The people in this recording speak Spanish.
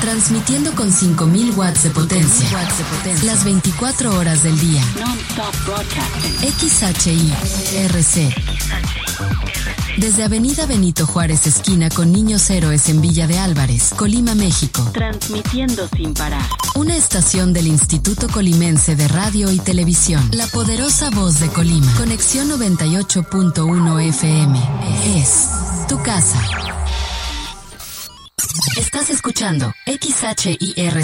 Transmitiendo con 5.000 watts de potencia. Las 24 horas del día. Non-stop broadcasting. XHIRC. Desde Avenida Benito Juárez, esquina con Niños Héroes en Villa de Álvarez, Colima, México. Transmitiendo sin parar. Una estación del Instituto Colimense de Radio y Televisión. La poderosa voz de Colima. Conexión 98.1 FM. Es tu casa. Estás escuchando XHIRC.